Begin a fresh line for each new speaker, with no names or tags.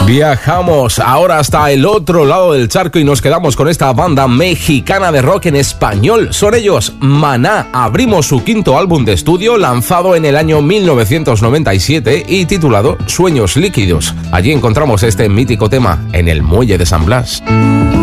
Viajamos ahora hasta el otro lado del charco y nos quedamos con esta banda mexicana de rock en español. Son ellos, Maná. Abrimos su quinto álbum de estudio, lanzado en el año 1997 y titulado Sueños Líquidos. Allí encontramos este mítico tema, En el Muelle de San Blas.